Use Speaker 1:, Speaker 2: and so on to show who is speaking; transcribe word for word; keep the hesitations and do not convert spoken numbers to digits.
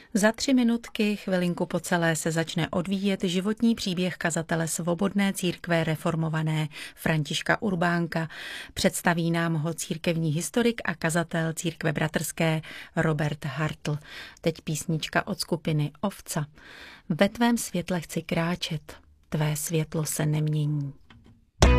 Speaker 1: Za tři minutky, chvilinku po celé, se začne odvíjet životní příběh kazatele Svobodné církve reformované Františka Urbánka. Představí nám ho církevní historik a kazatel církve bratrské Robert Hartl. Teď písnička od skupiny Ovca. Ve tvém světle chci kráčet, tvé světlo se nemění.